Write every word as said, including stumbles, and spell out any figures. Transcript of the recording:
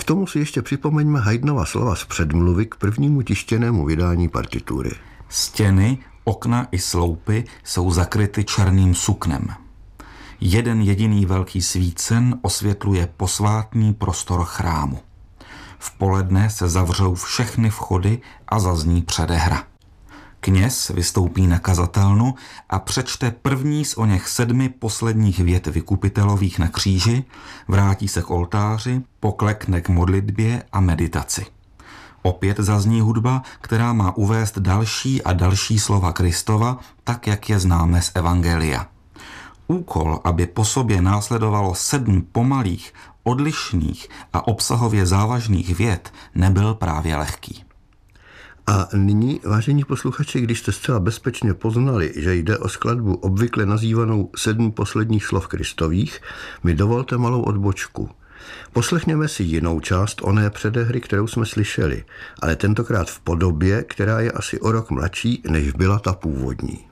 k tomu si ještě připomeňme Haydnova slova z předmluvy k prvnímu tištěnému vydání partitury. Stěny, okna i sloupy jsou zakryty černým suknem. Jeden jediný velký svícen osvětluje posvátný prostor chrámu. V poledne se zavřou všechny vchody a zazní předehra. Kněz vystoupí na kazatelnu a přečte první z oněch sedmi posledních vět vykupitelových na kříži, vrátí se k oltáři, poklekne k modlitbě a meditaci. Opět zazní hudba, která má uvést další a další slova Kristova, tak jak je známe z Evangelia. Úkol, aby po sobě následovalo sedm pomalých, odlišných a obsahově závažných vět, nebyl právě lehký. A nyní, vážení posluchači, když jste zcela bezpečně poznali, že jde o skladbu obvykle nazývanou Sedm posledních slov Kristových, mi dovolte malou odbočku. Poslechněme si jinou část oné předehry, kterou jsme slyšeli, ale tentokrát v podobě, která je asi o rok mladší, než byla ta původní.